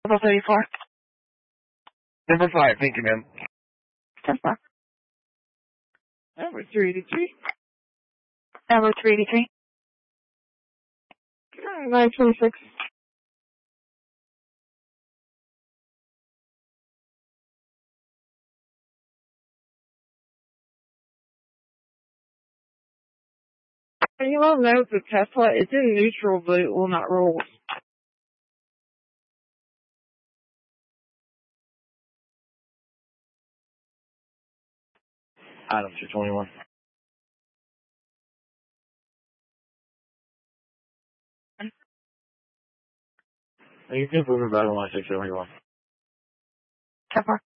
Number 34. Number 5, thank you, ma'am. 10-4. Number 383. Number 383. 926. And you will note the Tesla is in neutral, but it will not roll. Item 221. You can move it back on my 671. 10-4.